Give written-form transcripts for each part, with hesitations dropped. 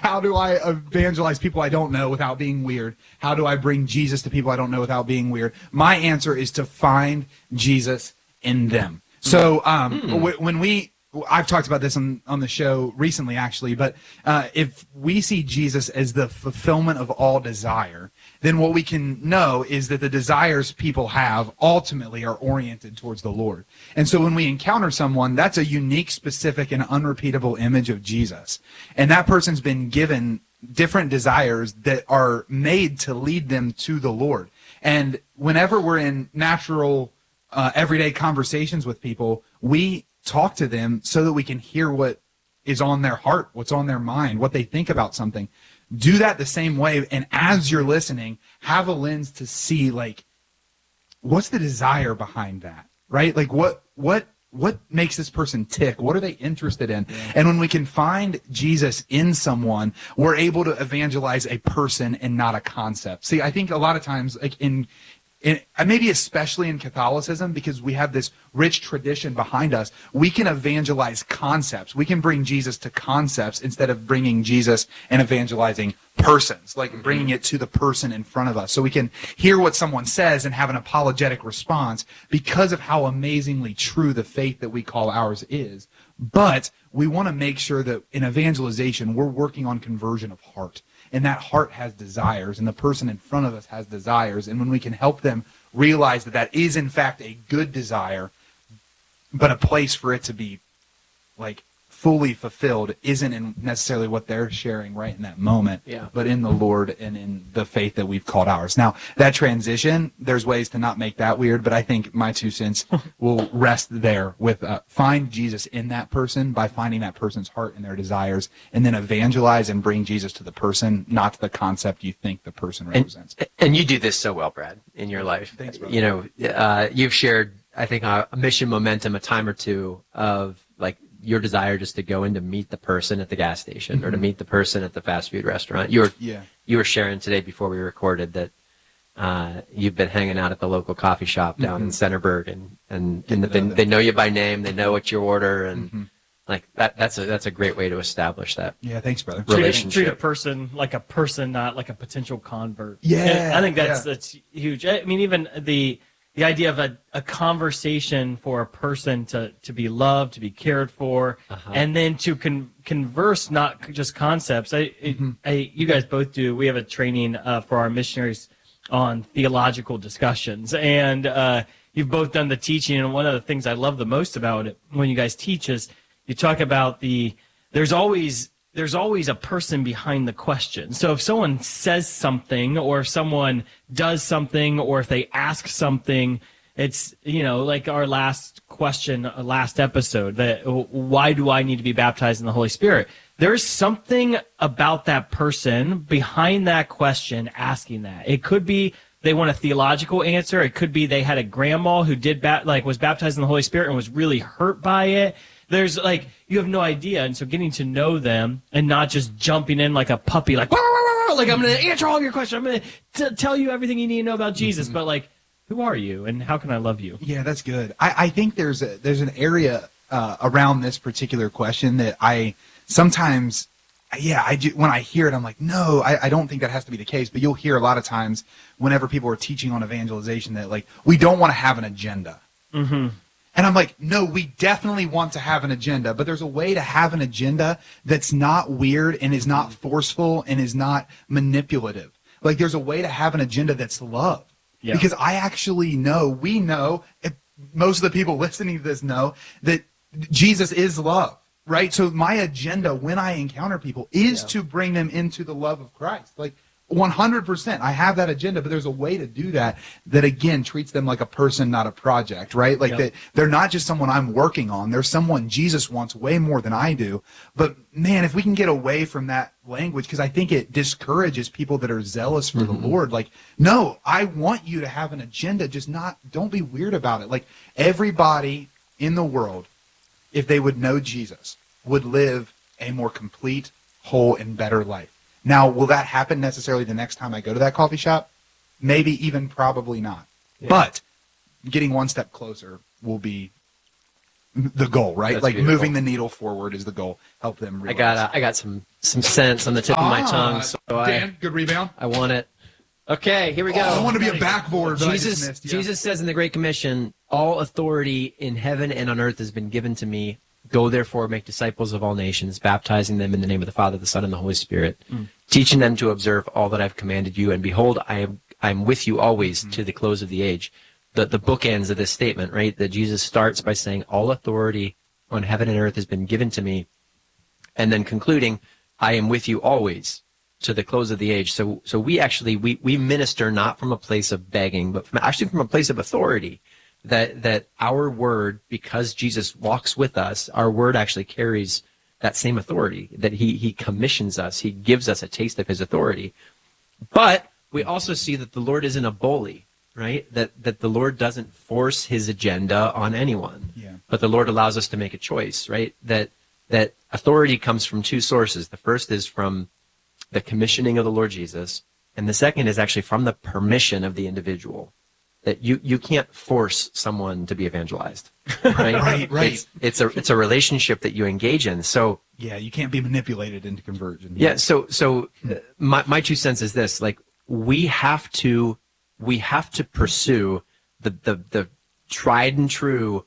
how do I evangelize people I don't know without being weird? How do I bring Jesus to people I don't know without being weird? My answer is to find Jesus in them. So I've talked about this on the show recently, actually, but if we see Jesus as the fulfillment of all desire, then what we can know is that the desires people have ultimately are oriented towards the Lord. And so when we encounter someone, that's a unique, specific, and unrepeatable image of Jesus. And that person's been given different desires that are made to lead them to the Lord. And whenever we're in natural, everyday conversations with people, we talk to them so that we can hear what is on their heart, what's on their mind, what they think about something. Do that the same way, and as you're listening, have a lens to see, like, what's the desire behind that, right? Like, what makes this person tick? What are they interested in? Yeah. And when we can find Jesus in someone, we're able to evangelize a person and not a concept. See, I think a lot of times, like maybe especially in Catholicism, because we have this rich tradition behind us, we can evangelize concepts. We can bring Jesus to concepts instead of bringing Jesus and evangelizing persons, like bringing it to the person in front of us. So we can hear what someone says and have an apologetic response because of how amazingly true the faith that we call ours is. But we want to make sure that in evangelization, we're working on conversion of heart. And that heart has desires, and the person in front of us has desires. And when we can help them realize that that is, in fact, a good desire, but a place for it to be, like, fully fulfilled isn't necessarily what they're sharing right in that moment, but in the Lord and in the faith that we've called ours. Now, that transition, there's ways to not make that weird, but I think my 2 cents will rest there with find Jesus in that person by finding that person's heart and their desires, and then evangelize and bring Jesus to the person, not to the concept you think the person represents. And you do this so well, Brad, in your life. Thanks, brother. You know, you've shared, I think, a mission momentum a time or two of, like, your desire just to go in to meet the person at the gas station or to meet the person at the fast food restaurant. You were sharing today before we recorded that you've been hanging out at the local coffee shop down in Centerburg, and they know you by name, they know what you order, and like that's a great way to establish that. Yeah, thanks, brother. Treat a person like a person, not like a potential convert. Yeah, and I think that's huge. I mean, even the idea of a conversation for a person to be loved, to be cared for, and then to converse, not just concepts. You guys both do. We have a training for our missionaries on theological discussions, and you've both done the teaching. And one of the things I love the most about it when you guys teach is you talk about there's always a person behind the question. So if someone says something, or if someone does something, or if they ask something, it's, like our last question, last episode, that why do I need to be baptized in the Holy Spirit? There's something about that person behind that question asking that. It could be they want a theological answer. It could be they had a grandma who was baptized in the Holy Spirit and was really hurt by it. There's you have no idea. And so getting to know them and not just jumping in like a puppy, like I'm going to answer all of your questions. I'm going to tell you everything you need to know about Jesus. But who are you and how can I love you? Yeah, that's good. I think there's an area around this particular question that I sometimes, I do. When I hear it, I'm like, no, I don't think that has to be the case. But you'll hear a lot of times whenever people are teaching on evangelization that we don't want to have an agenda. Mm-hmm. And I'm like, no, we definitely want to have an agenda, but there's a way to have an agenda that's not weird and is not forceful and is not manipulative. There's a way to have an agenda that's love. Yeah. Because I actually we know, most of the people listening to this know, that Jesus is love, right? So my agenda when I encounter people is to bring them into the love of Christ. 100%. I have that agenda, but there's a way to do that again treats them like a person, not a project, right? That they're not just someone I'm working on. They're someone Jesus wants way more than I do. But man, if we can get away from that language, because I think it discourages people that are zealous for the Lord. No, I want you to have an agenda, just don't be weird about it. Everybody in the world, if they would know Jesus, would live a more complete, whole, and better life. Now, will that happen necessarily the next time I go to that coffee shop? Maybe even probably not. Yeah. But getting one step closer will be the goal, right? That's like beautiful. moving the needle forward is the goal. Help them I realize. got some sense on the tip of my tongue, so Dan, good rebound. I want it. Okay, here we go. I want to be a backboard, but I Jesus, just missed. Yeah. Jesus says in the Great Commission, all authority in heaven and on earth has been given to me. Go therefore, make disciples of all nations, baptizing them in the name of the Father, the Son, and the Holy Spirit, teaching them to observe all that I've commanded you. And behold, I am with you always to the close of the age. The bookends of this statement, right? That Jesus starts by saying, all authority on heaven and earth has been given to me. And then concluding, I am with you always to the close of the age. So we actually, we minister not from a place of begging, but actually from a place of authority. That our word, because Jesus walks with us, our word actually carries that same authority, that he commissions us. He gives us a taste of his authority. But we also see that the Lord isn't a bully, right? That the Lord doesn't force his agenda on anyone. Yeah. But the Lord allows us to make a choice, right? That authority comes from two sources. The first is from the commissioning of the Lord Jesus, and the second is actually from the permission of the individual. That you can't force someone to be evangelized, right? Right. It's a relationship that you engage in. So Yeah, you can't be manipulated into conversion. yeah. So my 2 cents is this: like we have to pursue the tried and true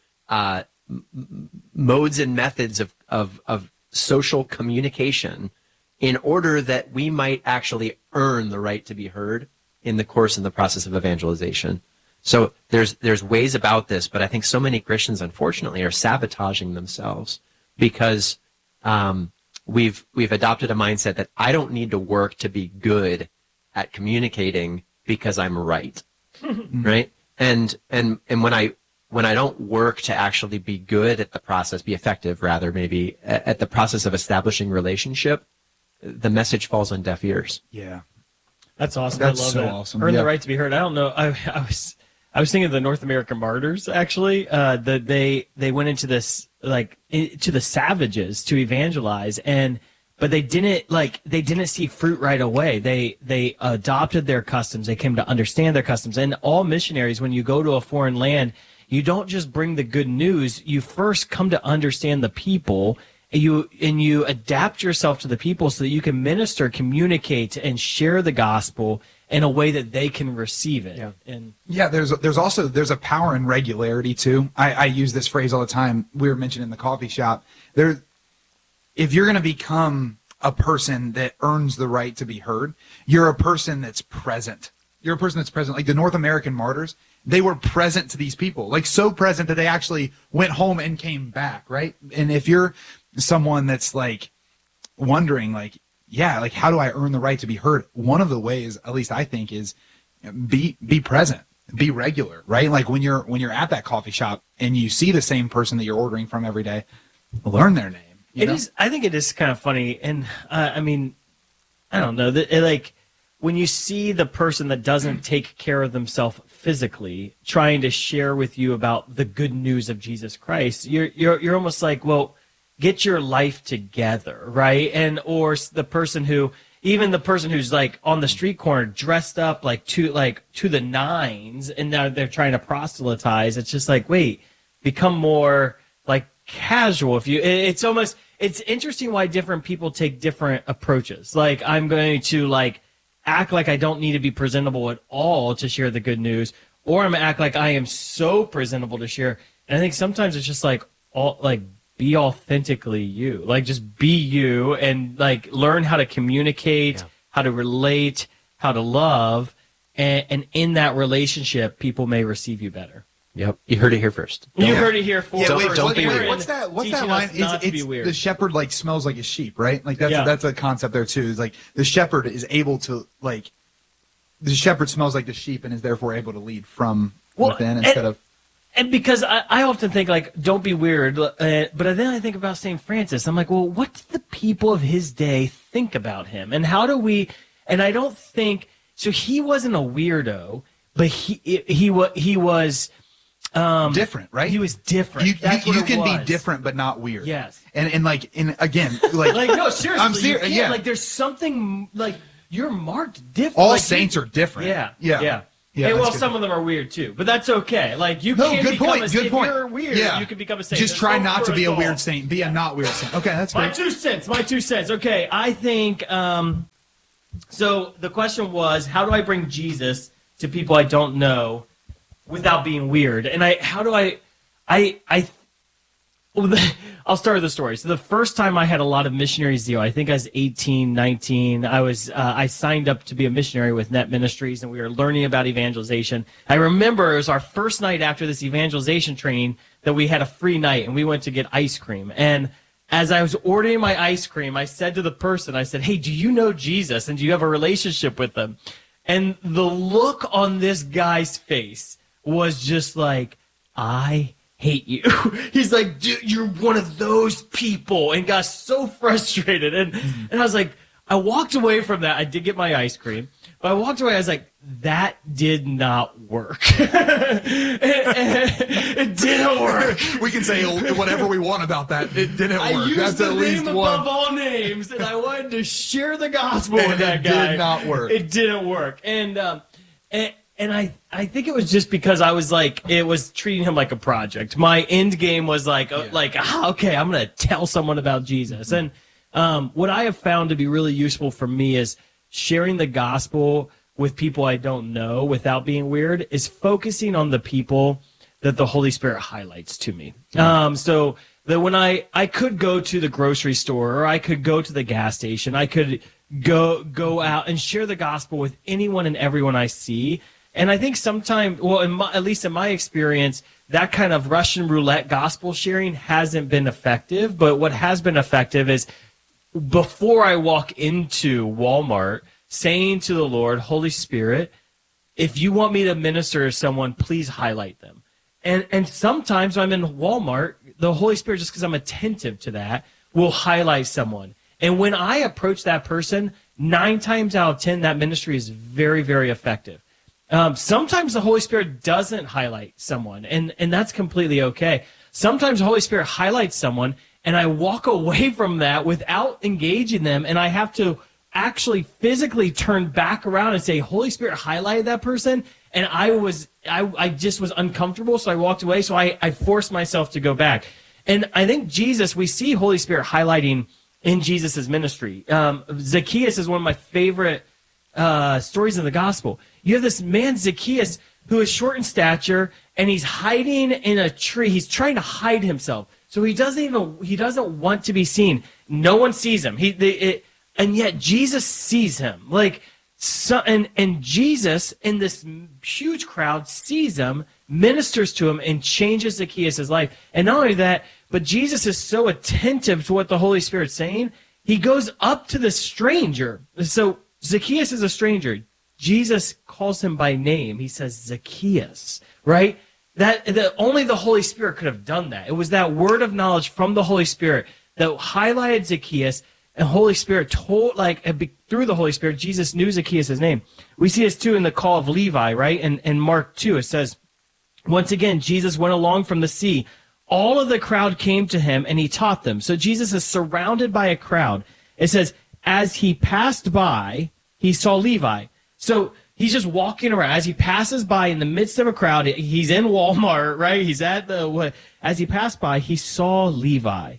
modes and methods of social communication in order that we might actually earn the right to be heard in the course and the process of evangelization. So there's ways about this, but I think so many Christians, unfortunately, are sabotaging themselves because we've adopted a mindset that I don't need to work to be good at communicating because I'm right, right? And when I don't work to actually be good at the process, be effective rather, maybe at the process of establishing relationship, the message falls on deaf ears. Yeah. That's awesome. That's I love so that. awesome. Earn Yeah. the right to be heard. I don't know. I was thinking of the North American martyrs actually. That they went into this to the savages to evangelize, but they didn't see fruit right away. They adopted their customs. They came to understand their customs. And all missionaries, when you go to a foreign land, you don't just bring the good news. You first come to understand the people. And you adapt yourself to the people so that you can minister, communicate, and share the gospel in a way that they can receive it. Yeah. And Yeah, there's a power in regularity too. I use this phrase all the time. We were mentioning in the coffee shop. If you're going to become a person that earns the right to be heard, you're a person that's present. You're a person that's present. Like the North American martyrs, they were present to these people, like so present that they actually went home and came back, right? And if you're someone that's like wondering, like, yeah, like how do I earn the right to be heard? One of the ways, at least I think, is be present, be regular, right? Like when you're at that coffee shop and you see the same person that you're ordering from every day, learn their name. You know? I think it is kind of funny, and I mean, I don't know like when you see the person that doesn't take care of themselves physically trying to share with you about the good news of Jesus Christ, you're almost like, well, get your life together, right? And or the person who's like on the street corner dressed up like to the nines, and now they're trying to proselytize. It's just like, wait, become more like casual. It's interesting why different people take different approaches. Like I'm going to like act like I don't need to be presentable at all to share the good news, or I'm gonna act like I am so presentable to share. And I think sometimes it's just like be authentically you, like just be you, and like learn how to communicate, how to relate, how to love, and in that relationship, people may receive you better. Yep, you heard it here first. You heard it here first. Don't be weird. What's that line? It's the shepherd like smells like a sheep, right? Like that's a concept there too. Is like the shepherd is able to like the shepherd smells like the sheep and is therefore able to lead from within instead of. And because I often think, like, don't be weird, but then I think about St. Francis. I'm like, well, what did the people of his day think about him? And how do we, and I don't think, so he wasn't a weirdo, but he was different, right? He was different. You can be different but not weird. Yes. And like, again, like, like, no, seriously, I'm serious. Yeah. Like, there's something, like, you're marked different. All like, saints are different. Yeah. Yeah, well, some of them are weird too, but that's okay. Like you can become if you're weird, you can become a saint. Just try not to be a weird saint. Be a not weird saint. Okay, that's great. My 2 cents. Okay, I think. So the question was, how do I bring Jesus to people I don't know without being weird? And I'll start with the story. So the first time I had a lot of missionary zeal, I think I was 18, 19. I signed up to be a missionary with Net Ministries, and we were learning about evangelization. I remember it was our first night after this evangelization training that we had a free night, and we went to get ice cream. And as I was ordering my ice cream, I said to the person, I said, "Hey, do you know Jesus, and do you have a relationship with him?" And the look on this guy's face was just like, I hate you. He's like, "Dude, you're one of those people," and got so frustrated. And I was like, I walked away from that. I did get my ice cream, but I walked away. I was like, that did not work. It didn't work. We can say whatever we want about that. It didn't work. I used the name above all names, and I wanted to share the gospel with that guy. It did not work. It didn't work. And I think it was just because I was like, it was treating him like a project. My end game was okay, I'm going to tell someone about Jesus. And what I have found to be really useful for me is sharing the gospel with people I don't know without being weird, is focusing on the people that the Holy Spirit highlights to me. So that when I could go to the grocery store, or I could go to the gas station, I could go out and share the gospel with anyone and everyone I see. And I think sometimes, at least in my experience, that kind of Russian roulette gospel sharing hasn't been effective. But what has been effective is, before I walk into Walmart, saying to the Lord, "Holy Spirit, if you want me to minister to someone, please highlight them." And sometimes when I'm in Walmart, the Holy Spirit, just because I'm attentive to that, will highlight someone. And when I approach that person, 9 times out of 10, that ministry is very, very effective. Sometimes the Holy Spirit doesn't highlight someone, and that's completely okay. Sometimes the Holy Spirit highlights someone, and I walk away from that without engaging them, and I have to actually physically turn back around and say, "Holy Spirit highlighted that person," and I just was uncomfortable, so I walked away, so I forced myself to go back. And I think Jesus, we see Holy Spirit highlighting in Jesus' ministry. Zacchaeus is one of my favorite stories in the gospel. You have this man, Zacchaeus, who is short in stature, and he's hiding in a tree. He's trying to hide himself. So he doesn't want to be seen. No one sees him. And yet Jesus sees him. And Jesus, in this huge crowd, sees him, ministers to him, and changes Zacchaeus' life. And not only that, but Jesus is so attentive to what the Holy Spirit's saying, he goes up to the stranger. So Zacchaeus is a stranger. Jesus calls him by name. He says, "Zacchaeus," right? Only the Holy Spirit could have done that. It was that word of knowledge from the Holy Spirit that highlighted Zacchaeus, and Holy Spirit through the Holy Spirit, Jesus knew Zacchaeus' name. We see this too in the call of Levi, right? In Mark 2, it says, "Once again, Jesus went along from the sea. All of the crowd came to him, and he taught them." So Jesus is surrounded by a crowd. It says, as he passed by, he saw Levi. So he's just walking around. As he passes by in the midst of a crowd, he's in Walmart, right? He's as he passed by, he saw Levi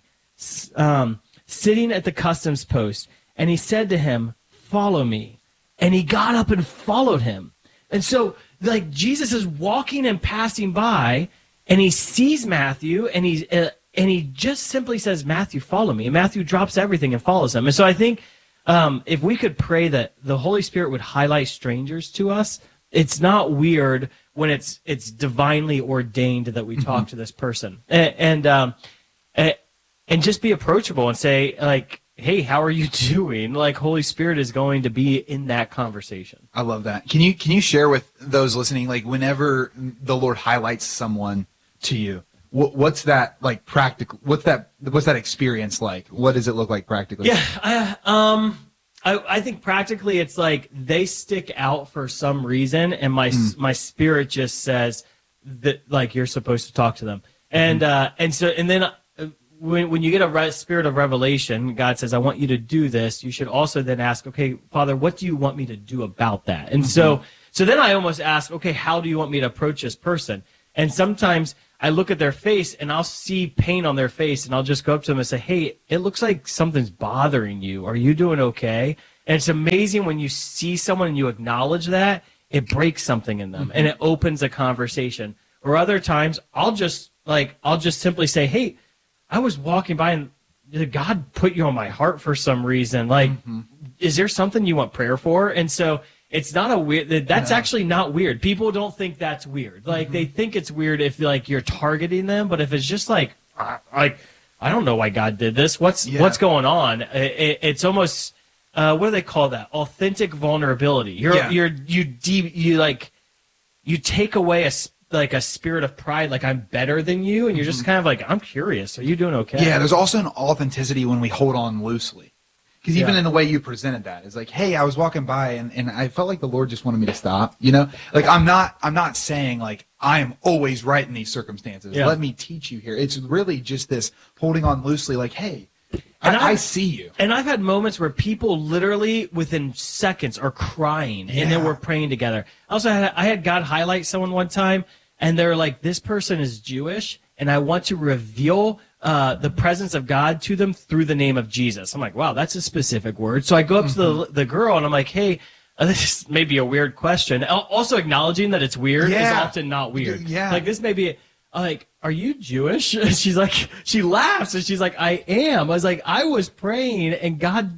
sitting at the customs post, and he said to him, "Follow me." And he got up and followed him. And so, Jesus is walking and passing by, and he sees Matthew, and he just simply says, "Matthew, follow me." And Matthew drops everything and follows him. And so I think if we could pray that the Holy Spirit would highlight strangers to us, it's not weird when it's divinely ordained that we talk to this person. And just be approachable and say, "Hey, how are you doing?" Holy Spirit is going to be in that conversation. I love that. Can you share with those listening, whenever the Lord highlights someone to you, what's that practical? What's that experience like? What does it look like practically? Yeah, I think practically it's they stick out for some reason, and my spirit just says that you're supposed to talk to them, and then when you get a spirit of revelation, God says, I want you to do this. You should also then ask, okay, Father, what do you want me to do about that? And so then I almost ask, okay, how do you want me to approach this person? And sometimes I look at their face and I'll see pain on their face and I'll just go up to them and say, hey, it looks like something's bothering you. Are you doing okay? And it's amazing when you see someone and you acknowledge that, it breaks something in them and it opens a conversation. Or other times I'll just simply say, hey, I was walking by and God put you on my heart for some reason. Like, is there something you want prayer for? And so it's not a weird, that's actually not weird. People don't think that's weird. Like, they think it's weird if, like, you're targeting them. But if it's just like, I don't know why God did this. What's going on? It's almost, what do they call that? Authentic vulnerability. You take away a spirit of pride, like I'm better than you, and you're just kind of like, I'm curious. Are you doing okay? Yeah, there's also an authenticity when we hold on loosely. Because even in the way you presented that, it's like, hey, I was walking by and I felt like the Lord just wanted me to stop. You know, like I'm not saying like I am always right in these circumstances. Let me teach you here. It's really just this holding on loosely, like, hey, I see you. And I've had moments where people literally within seconds are crying, and then we're praying together. Also, I had God highlight someone one time, and they're like, this person is Jewish, and I want to reveal the presence of God to them through the name of Jesus. I'm like, wow, that's a specific word. So I go up to the girl, and I'm like, hey, this may be a weird question. Also acknowledging that it's weird is often not weird. Yeah. Like, this may be, like, are you Jewish? And she's like, she laughs, and she's like, I am. I was like, I was praying, and God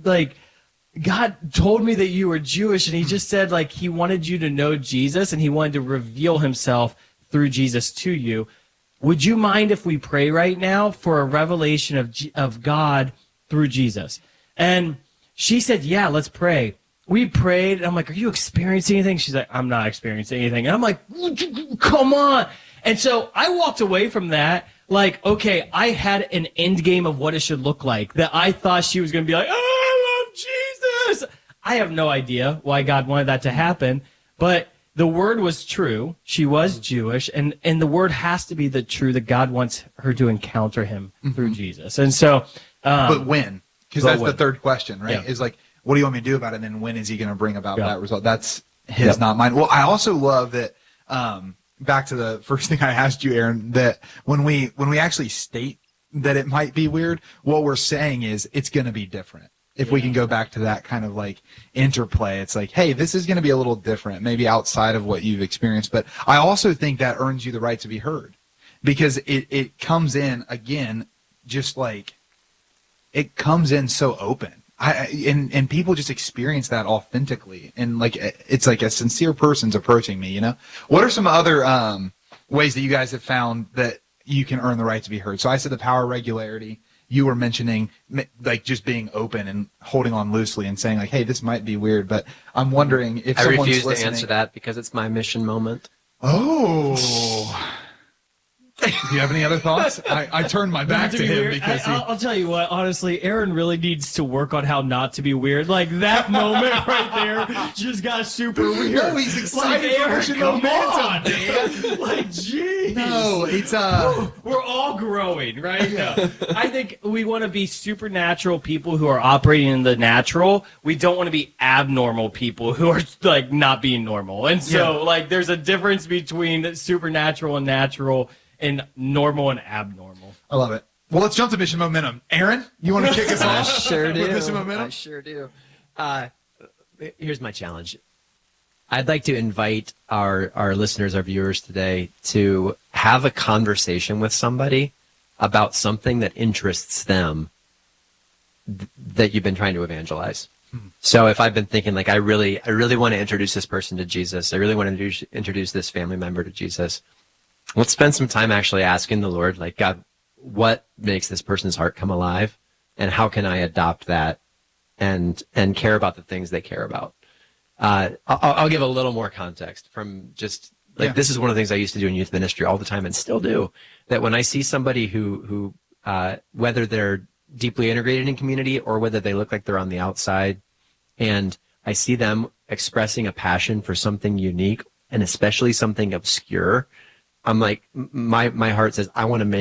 told me that you were Jewish, and he just said, like, he wanted you to know Jesus, and he wanted to reveal himself through Jesus to you. Would you mind if we pray right now for a revelation of God through Jesus? And she said, yeah, let's pray. We prayed, and I'm like, are you experiencing anything? She's like, I'm not experiencing anything. And I'm like, come on. And so I walked away from that like, okay, I had an end game of what it should look like, that I thought she was going to be like, oh, I love Jesus. I have no idea why God wanted that to happen, but the word was true. She was Jewish, and the word has to be the true, that God wants her to encounter him through Jesus. And so, but when? Because that's the third question, right? Yeah. Is like, what do you want me to do about it? And then when is he going to bring about that result? That's his, not mine. Well, I also love that, back to the first thing I asked you, Aaron, that when we actually state that it might be weird, what we're saying is it's going to be different. If we can go back to that kind of like interplay, it's like, hey, this is going to be a little different, maybe outside of what you've experienced. But I also think that earns you the right to be heard, because it comes in, again, just like, it comes in so open. And people just experience that authentically. And like, it's like a sincere person's approaching me, you know? What are some other ways that you guys have found that you can earn the right to be heard? So I said the power of regularity. You were mentioning like just being open and holding on loosely and saying like, hey, this might be weird, but I'm wondering if someone's listening. I refuse to answer that because it's my mission moment. Oh. Do you have any other thoughts? I turned my back to him because I'll tell you what, honestly, Aaron really needs to work on how not to be weird. Like, that moment right there just got super weird. No, he's excited for pushing momentum, Dan. Like, geez. No, it's we're all growing, right? Yeah. I think we want to be supernatural people who are operating in the natural. We don't want to be abnormal people who are like not being normal. And so like there's a difference between supernatural and natural, and normal and abnormal. I love it. Well, let's jump to Mission Momentum. Aaron, you want to kick us off? I sure do. With Mission Momentum? I sure do. Here's my challenge. I'd like to invite our listeners, our viewers today, to have a conversation with somebody about something that interests them that you've been trying to evangelize. So if I've been thinking like, I really want to introduce this person to Jesus. I really want to introduce this family member to Jesus. Let's spend some time actually asking the Lord, like, God, what makes this person's heart come alive, and how can I adopt that and care about the things they care about? I'll give a little more context from just like this is one of the things I used to do in youth ministry all the time and still do. That when I see somebody who whether they're deeply integrated in community or whether they look like they're on the outside, and I see them expressing a passion for something unique and especially something obscure, I'm like, my heart says, I want to make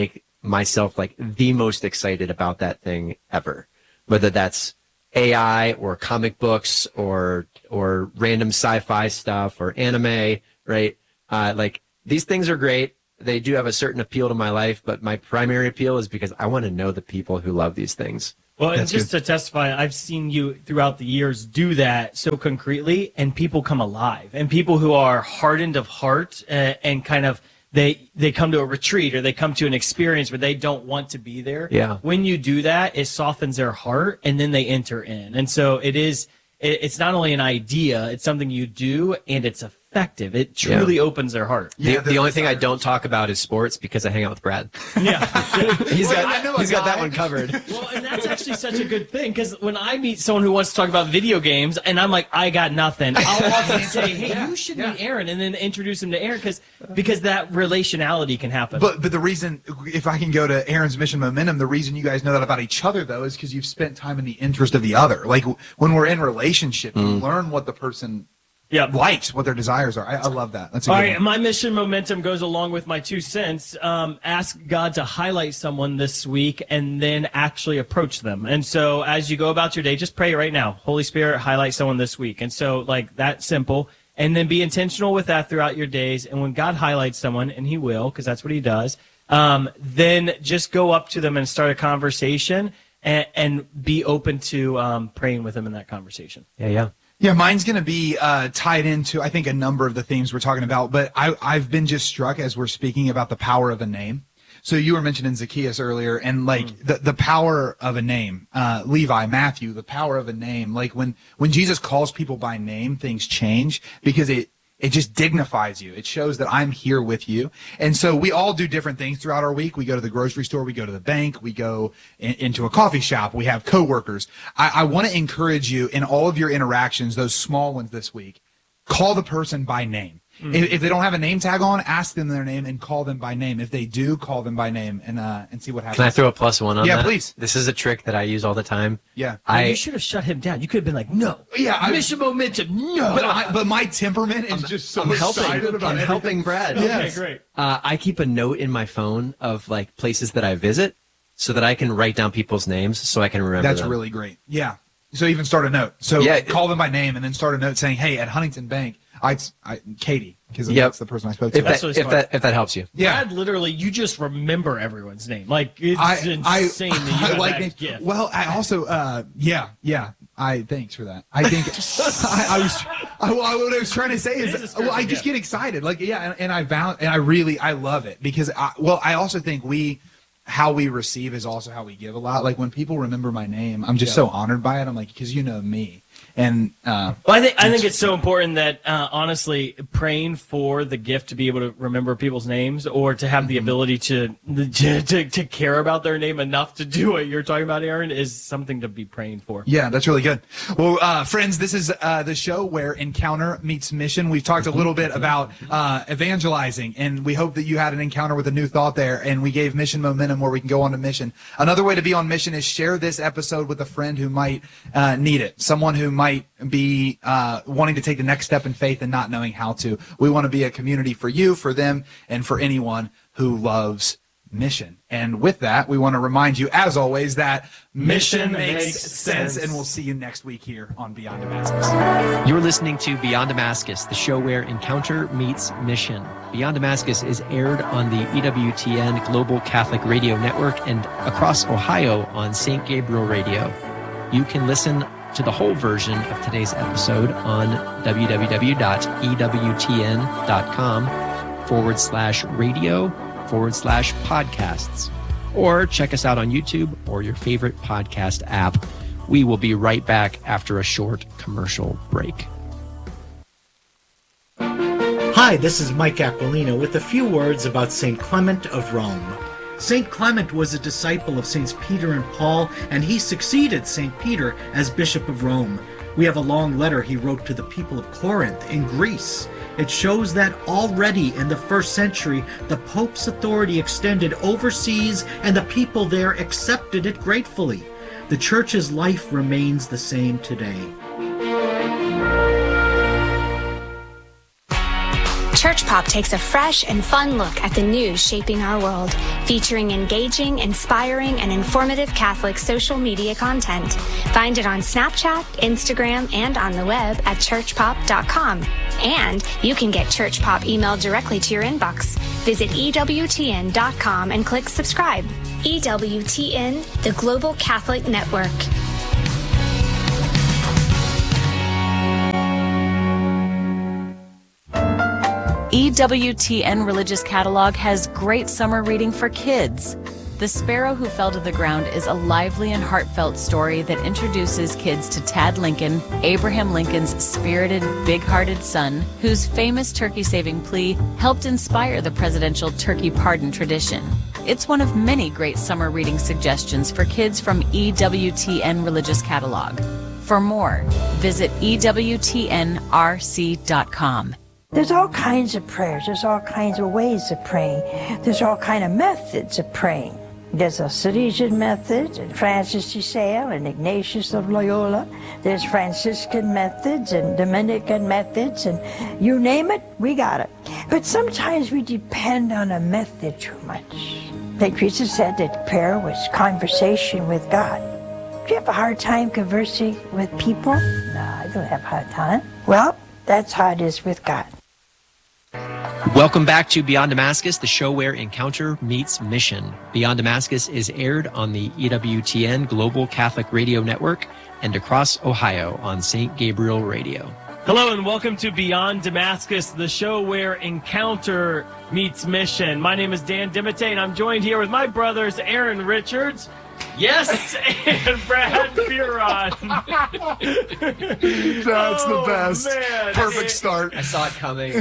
myself like the most excited about that thing ever, whether that's AI or comic books or random sci-fi stuff or anime, right? Like these things are great. They do have a certain appeal to my life, but my primary appeal is because I want to know the people who love these things. Well, and just to testify, I've seen you throughout the years do that so concretely, and people come alive. And people who are hardened of heart and kind of they come to a retreat or they come to an experience where they don't want to be there. Yeah. When you do that, it softens their heart, and then they enter in. And so it's not only an idea, it's something you do, and it's effective. It truly opens their heart. The only thing I don't talk about is sports because I hang out with Brad. Yeah. He's got that one covered. Well, and that's actually such a good thing, because when I meet someone who wants to talk about video games and I'm like, I got nothing, I'll often say, hey, you should meet Aaron, and then introduce him to Aaron, because that relationality can happen. But the reason, if I can go to Aaron's Mission Momentum, the reason you guys know that about each other, though, is because you've spent time in the interest of the other. Like, when we're in relationship, you learn what the person likes, what their desires are. I love that. That's a good all right. one. My mission momentum goes along with my 2 cents. Ask God to highlight someone this week and then actually approach them. And so as you go about your day, just pray right now. Holy Spirit, highlight someone this week. And so like that simple. And then be intentional with that throughout your days. And when God highlights someone, and he will, because that's what he does, then just go up to them and start a conversation and be open to praying with them in that conversation. Yeah, mine's going to be tied into, I think, a number of the themes we're talking about. But I've been just struck as we're speaking about the power of a name. So you were mentioning Zacchaeus earlier, and like the power of a name, Levi, Matthew, the power of a name. Like when Jesus calls people by name, things change because it just dignifies you. It shows that I'm here with you. And so we all do different things throughout our week. We go to the grocery store. We go to the bank. We go into a coffee shop. We have coworkers. I want to encourage you in all of your interactions, those small ones this week, call the person by name. If they don't have a name tag on, ask them their name and call them by name. If they do, call them by name and see what happens. Can I throw a +1 on that? Yeah, please. This is a trick that I use all the time. Yeah. You should have shut him down. You could have been like, no. Yeah. Mission momentum, no. But my temperament is just so excited about I'm everything. helping Brad. Yes. Okay, great. I keep a note in my phone of like places that I visit so that I can write down people's names so I can remember That's them. really great. Yeah. So even start a note. So call them by name and then start a note saying, hey, at Huntington Bank, Katie, because that's the person I spoke to. If that helps you. Yeah. Brad, literally, you just remember everyone's name. Like, it's insane that you have like that gift. Well, I also, thanks for that. I think, what I was trying to say is, I just get excited. Like, and I love it because, I also think how we receive is also how we give a lot. Like when people remember my name, I'm just so honored by it. I'm like, because you know me. And I think it's so important that honestly, praying for the gift to be able to remember people's names or to have the ability to care about their name enough to do what you're talking about, Aaron, is something to be praying for. Yeah, that's really good. Well, friends, this is the show where encounter meets mission. We've talked a little bit about evangelizing, and we hope that you had an encounter with a new thought there, and we gave mission momentum where we can go on to mission. Another way to be on mission is share this episode with a friend who might need it, someone who might be wanting to take the next step in faith and not knowing how to. We want to be a community for you, for them, and for anyone who loves mission. And with that, we want to remind you, as always, that mission makes sense, and we'll see you next week here on Beyond Damascus. You're listening to Beyond Damascus, the show where encounter meets mission. Beyond Damascus is aired on the EWTN Global Catholic Radio Network and across Ohio on St. Gabriel Radio. You can listen to the whole version of today's episode on www.ewtn.com/radio/podcasts, or check us out on YouTube or your favorite podcast app. We will be right back after a short commercial break. Hi, this is Mike Aquilino with a few words about St. Clement of Rome. St. Clement was a disciple of Saints Peter and Paul, and he succeeded St. Peter as Bishop of Rome. We have a long letter he wrote to the people of Corinth in Greece. It shows that already in the 1st century, the Pope's authority extended overseas, and the people there accepted it gratefully. The Church's life remains the same today. Church Pop takes a fresh and fun look at the news shaping our world, featuring engaging, inspiring, and informative Catholic social media content. Find it on Snapchat, Instagram, and on the web at churchpop.com. And you can get Church Pop emailed directly to your inbox. Visit EWTN.com and click subscribe. EWTN, the Global Catholic Network. EWTN Religious Catalog has great summer reading for kids. The Sparrow Who Fell to the Ground is a lively and heartfelt story that introduces kids to Tad Lincoln, Abraham Lincoln's spirited, big-hearted son, whose famous turkey-saving plea helped inspire the presidential turkey pardon tradition. It's one of many great summer reading suggestions for kids from EWTN Religious Catalog. For more, visit EWTNRC.com. There's all kinds of prayers. There's all kinds of ways of praying. There's all kinds of methods of praying. There's a Salesian method, and Francis de Sales, and Ignatius of Loyola. There's Franciscan methods and Dominican methods, and you name it, we got it. But sometimes we depend on a method too much. Like Jesus said that prayer was conversation with God. Do you have a hard time conversing with people? No, I don't have a hard time. Well, that's how it is with God. Welcome back to Beyond Damascus, the show where encounter meets mission. Beyond Damascus is aired on the EWTN Global Catholic Radio Network and across Ohio on St. Gabriel Radio. Hello and welcome to Beyond Damascus, the show where encounter meets mission. My name is Dan Dimite, and I'm joined here with my brothers Aaron Richards, yes, and Brad Fearon. That's the best. Man. Perfect start. I saw it coming.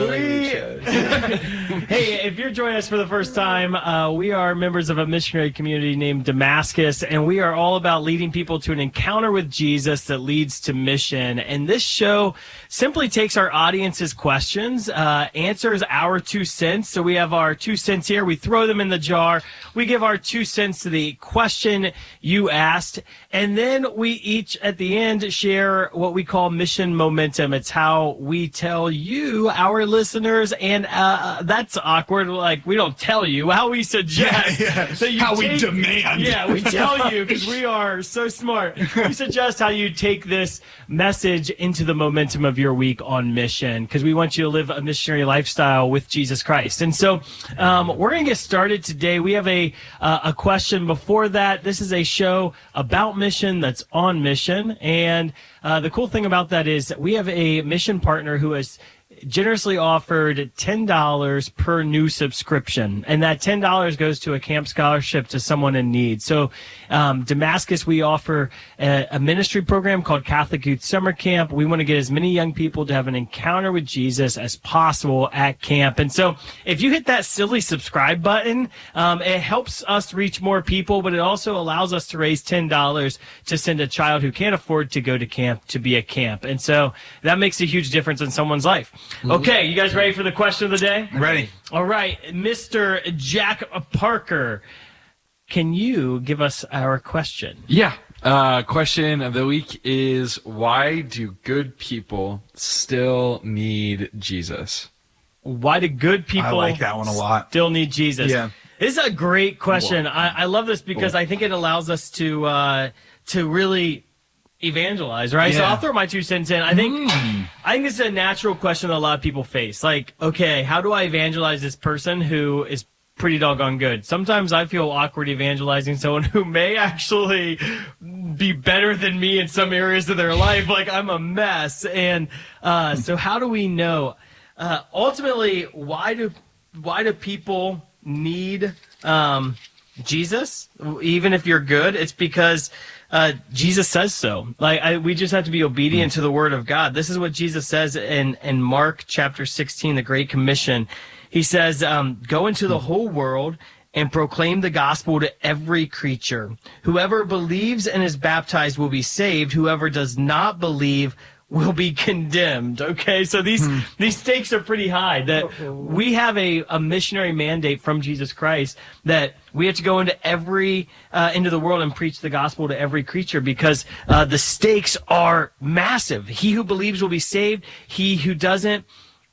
Hey, if you're joining us for the first time, we are members of a missionary community named Damascus, and we are all about leading people to an encounter with Jesus that leads to mission. And this show simply takes our audience's questions, answers our 2 cents. So we have our 2 cents here. We throw them in the jar. We give our 2 cents to the question you asked, and then we each at the end share what we call mission momentum. It's how we tell you, our listeners, and that's awkward, like we don't tell you, how we suggest that you we demand. Yeah, we tell you because we are so smart. We suggest how you take this message into the momentum of your week on mission, because we want you to live a missionary lifestyle with Jesus Christ. And so we're going to get started today. We have a question before that. This is a show about mission that's on mission. And the cool thing about that is that we have a mission partner who has generously offered $10 per new subscription, and that $10 goes to a camp scholarship to someone in need. So Damascus, we offer a ministry program called Catholic Youth Summer Camp. We want to get as many young people to have an encounter with Jesus as possible at camp. And so if you hit that silly subscribe button, it helps us reach more people, but it also allows us to raise $10 to send a child who can't afford to go to camp to be at camp. And so that makes a huge difference in someone's life. Okay, you guys ready for the question of the day? Ready. All right, Mr. Jack Parker, can you give us our question? Yeah. Question of the week is, why do good people still need Jesus? Why do good people I like that one a lot. Still need Jesus? Yeah. This is a great question. I love this because I think it allows us to really evangelize, right? Yeah. So I'll throw my 2 cents in. I think this is a natural question that a lot of people face. Like, okay, how do I evangelize this person who is pretty doggone good? Sometimes I feel awkward evangelizing someone who may actually be better than me in some areas of their life. Like, I'm a mess. And so how do we know? Ultimately, why do people need Jesus? Even if you're good, it's because Jesus says so. We just have to be obedient to the word of God. This is what Jesus says in Mark chapter 16, the Great Commission. He says, go into the whole world and proclaim the gospel to every creature. Whoever believes and is baptized will be saved. Whoever does not believe will be condemned. Okay, so these stakes are pretty high, that we have a missionary mandate from Jesus Christ that we have to go into into the world and preach the gospel to every creature, because the stakes are massive. He who believes will be saved. He who doesn't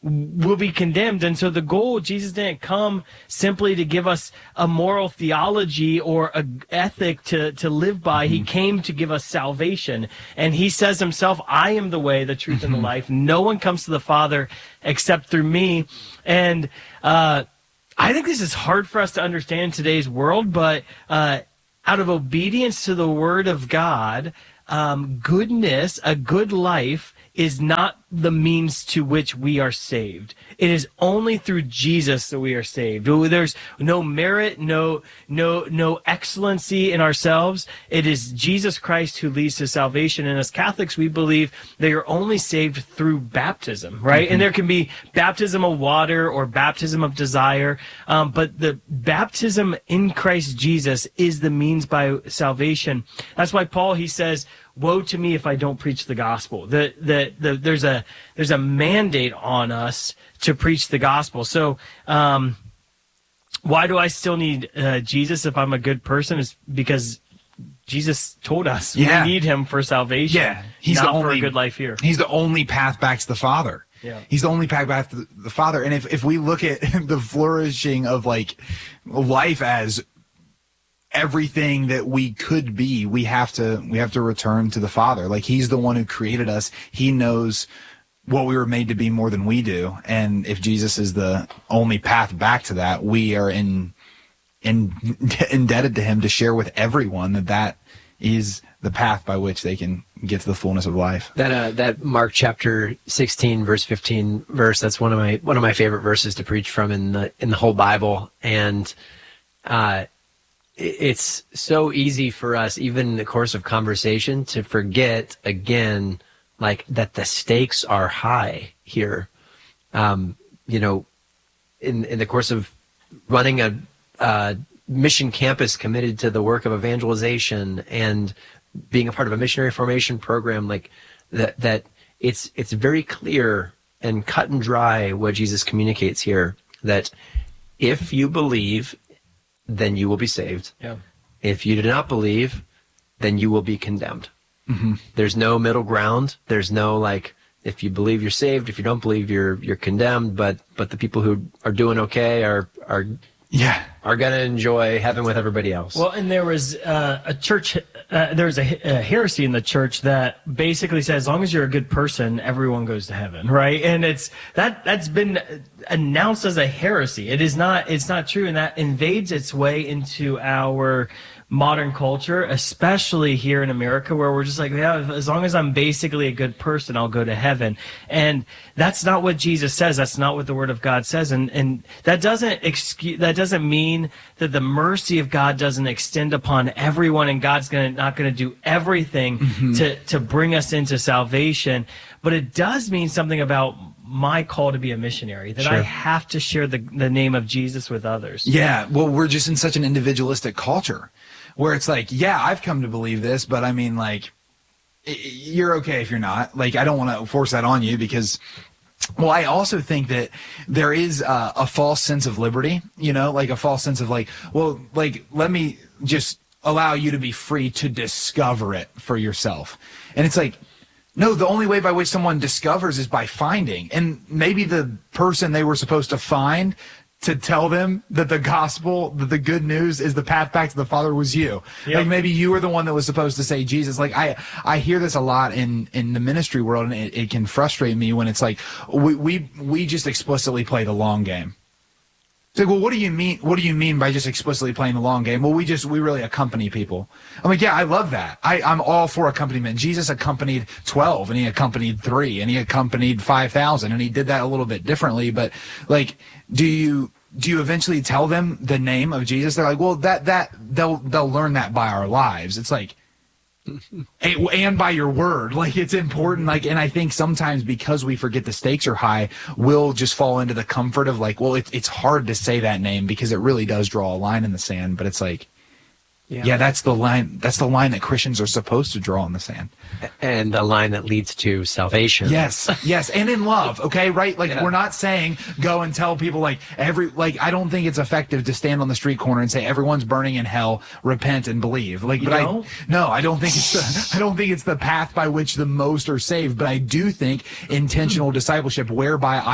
will be condemned. And so the goal, Jesus didn't come simply to give us a moral theology or an ethic to live by. He came to give us salvation. And he says himself, I am the way, the truth, and the life. No one comes to the Father except through me. And I think this is hard for us to understand in today's world, but out of obedience to the Word of God, goodness, a good life, is not the means to which we are saved. It is only through Jesus that we are saved. There's no merit, no excellency in ourselves. It is Jesus Christ who leads to salvation. And as Catholics, we believe they are only saved through baptism, right? And there can be baptism of water or baptism of desire, but the baptism in Christ Jesus is the means by salvation. That's why Paul, he says, woe to me if I don't preach the gospel. There's a mandate on us to preach the gospel. So why do I still need Jesus if I'm a good person? It's because Jesus told us we need him for salvation. Yeah, he's not for a good life here. He's the only path back to the Father. Yeah. He's the only path back to the Father. And if we look at the flourishing of like life as everything that we could be, we have to return to the Father. Like, he's the one who created us. He knows what we were made to be more than we do. And if Jesus is the only path back to that, we are indebted to him to share with everyone that is the path by which they can get to the fullness of life. That Mark chapter 16 verse 15 verse, that's one of my favorite verses to preach from in the whole Bible. And it's so easy for us, even in the course of conversation, to forget again, like, that the stakes are high here. In the course of running a mission campus committed to the work of evangelization and being a part of a missionary formation program, like that it's very clear and cut and dry what Jesus communicates here, that if you believe, then you will be saved. Yeah. If you do not believe, then you will be condemned. Mm-hmm. There's no middle ground. There's no, like, if you believe you're saved, if you don't believe you're condemned, but the people who are doing okay are going to enjoy heaven with everybody else. Well, and there was a church, there was a heresy in the church that basically says, as long as you're a good person, everyone goes to heaven, right? And that's been announced as a heresy. It's not true, and that invades its way into our modern culture, especially here in America, where we're just like, yeah, as long as I'm basically a good person, I'll go to heaven. And that's not what Jesus says. That's not what the Word of God says. And that doesn't mean that the mercy of God doesn't extend upon everyone, and God's not going to do everything to bring us into salvation. But it does mean something about my call to be a missionary, that I have to share the name of Jesus with others. Yeah, well, we're just in such an individualistic culture where it's like, yeah, I've come to believe this, but I mean, like, you're okay if you're not. Like, I don't want to force that on you because, well, I also think that there is a false sense of liberty, like a false sense of like, well, like, let me just allow you to be free to discover it for yourself. And it's like, no, the only way by which someone discovers is by finding. And maybe the person they were supposed to find to tell them that the gospel, that the good news is the path back to the Father was you. Yep. Like, maybe you were the one that was supposed to say Jesus. Like, I hear this a lot in the ministry world, and it can frustrate me when it's like, we just explicitly play the long game. It's like, well, what do you mean? What do you mean by just explicitly playing the long game? Well, we really accompany people. I'm like, yeah, I love that. I'm all for accompaniment. Jesus accompanied 12, and he accompanied 3, and he accompanied 5,000, and he did that a little bit differently. But like, do you eventually tell them the name of Jesus? They're like, well, that they'll learn that by our lives. It's like, and by your word, like, it's important. Like, and I think sometimes because we forget the stakes are high, we'll just fall into the comfort of like, well, it's hard to say that name because it really does draw a line in the sand. But it's like, yeah, that's the line. That's the line that Christians are supposed to draw in the sand, and the line that leads to salvation. Yes, and in love. Okay, right? Like, we're not saying go and tell people I don't think it's effective to stand on the street corner and say everyone's burning in hell, repent and believe. Like, but I don't think it's the path by which the most are saved. But I do think intentional discipleship, whereby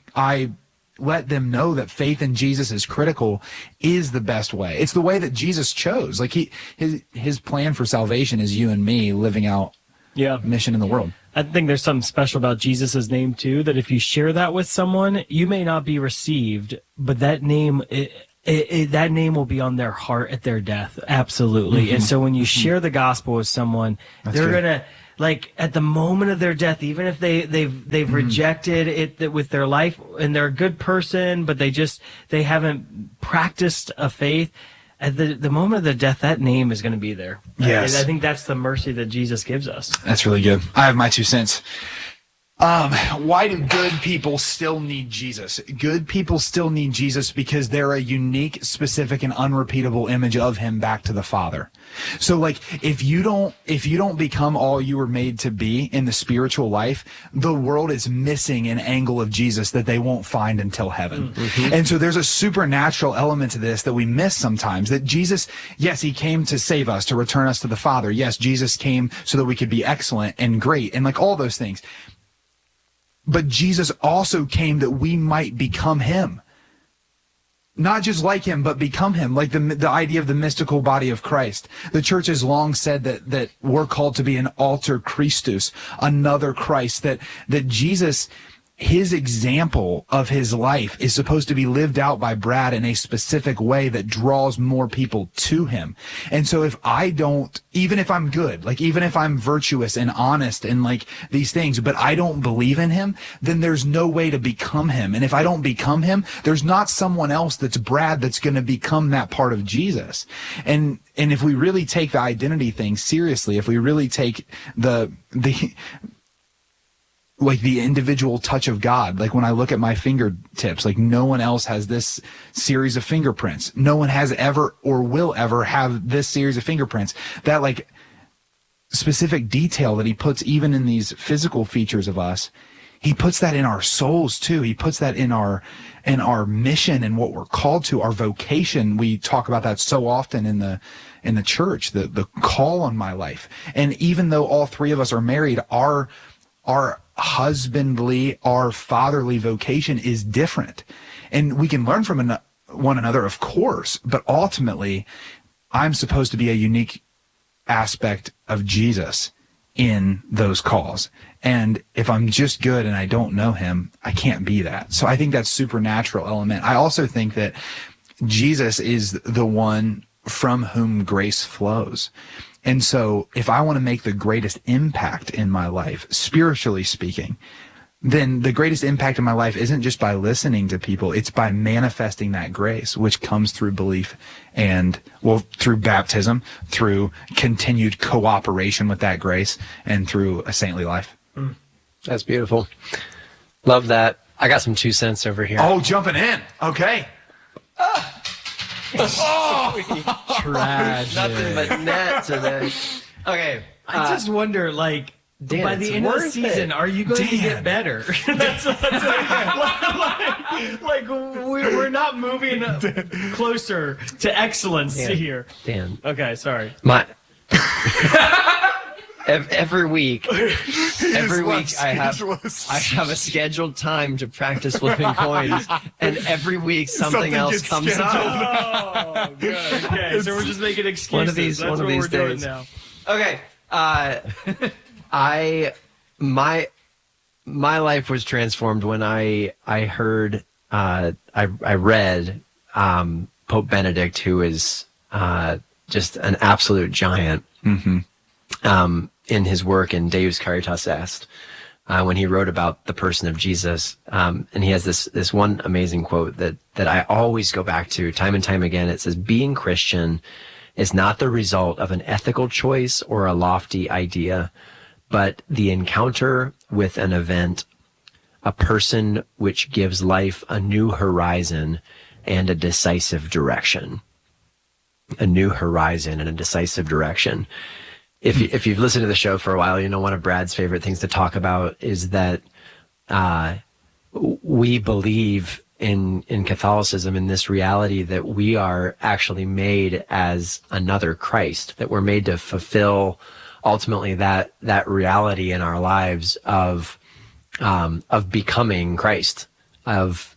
I let them know that faith in Jesus is critical is the best way. It's the way that Jesus chose. Like his plan for salvation is you and me living out mission in the world. I think there's something special about Jesus' name too, that if you share that with someone, you may not be received, but that name, that name will be on their heart at their death. Absolutely. Mm-hmm. And so when you share the gospel with someone, they're going to, like, at the moment of their death, even if they've rejected it with their life and they're a good person, but they haven't practiced a faith, at the moment of their death, that name is going to be there. Yes. I think that's the mercy that Jesus gives us. That's really good. I have my 2 cents. Why do good people still need Jesus? Good people still need Jesus because they're a unique, specific, and unrepeatable image of him back to the Father. So, like, if you don't become all you were made to be in the spiritual life, the world is missing an angle of Jesus that they won't find until heaven. Mm-hmm. And so there's a supernatural element to this that we miss sometimes, that Jesus, yes, he came to save us, to return us to the Father. Yes, Jesus came so that we could be excellent and great and like all those things. But Jesus also came that we might become him. Not just like him, but become him, like the idea of the mystical body of Christ. The church has long said that we're called to be an alter Christus, another Christ, that Jesus, his example of his life is supposed to be lived out by Brad in a specific way that draws more people to him. And so if I don't, even if I'm good, like even if I'm virtuous and honest and like these things, but I don't believe in him, then there's no way to become him. And if I don't become him, there's not someone else that's Brad that's going to become that part of Jesus. And if we really take the identity thing seriously, if we really take the individual touch of God. Like when I look at my fingertips, like no one else has this series of fingerprints. No one has ever or will ever have this series of fingerprints. That like specific detail that he puts even in these physical features of us, he puts that in our souls too. He puts that in our mission and what we're called to, our vocation. We talk about that so often in the church, the call on my life. And even though all 3 of us are married, our husbandly, our fatherly vocation is different. And we can learn from one another, of course, but ultimately, I'm supposed to be a unique aspect of Jesus in those calls. And if I'm just good and I don't know him, I can't be that. So I think that's supernatural element. I also think that Jesus is the one from whom grace flows. And so if I want to make the greatest impact in my life, spiritually speaking, then the greatest impact in my life isn't just by listening to people. It's by manifesting that grace, which comes through belief and, well, through baptism, through continued cooperation with that grace, and through a saintly life. That's beautiful. Love that. I got some 2 cents over here. Oh, jumping in. Okay. Tragic. Nothing but net today. Okay. I just wonder, like, Dan, by the end of the season, are you going to get better? that's like we're not moving closer to excellence here. Dan. Okay, sorry. Every week I have a scheduled time to practice flipping coins, and every week something else comes up. Oh, good. Okay, so we're just making excuses. One of these days. Now. Okay. My life was transformed when I heard I read Pope Benedict, who is just an absolute giant. Mm-hmm. In his work in Deus Caritas Est, when he wrote about the person of Jesus, and he has this one amazing quote that I always go back to time and time again. It says, "Being Christian is not the result of an ethical choice or a lofty idea, but the encounter with an event, a person which gives life a new horizon and a decisive direction." A new horizon and a decisive direction. If you've listened to the show for a while, you know one of Brad's favorite things to talk about is that we believe in Catholicism, in this reality that we are actually made as another Christ, that we're made to fulfill ultimately that reality in our lives of becoming Christ, of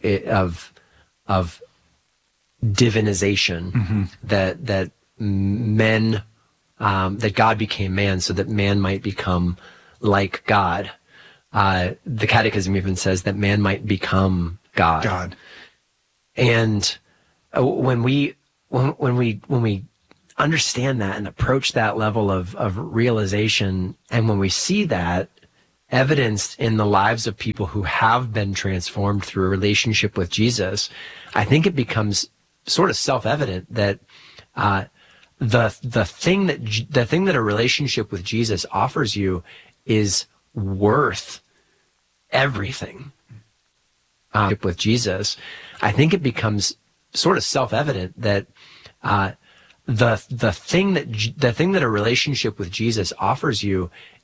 divinization, that men, that God became man so that man might become like God. The Catechism even says that man might become God. And when we understand that and approach that level of realization, and when we see that evidenced in the lives of people who have been transformed through a relationship with Jesus, I think it becomes sort of self-evident that the thing that a relationship with Jesus offers you is worth everything. With Jesus, I think it becomes sort of self-evident that the thing that a relationship with Jesus offers you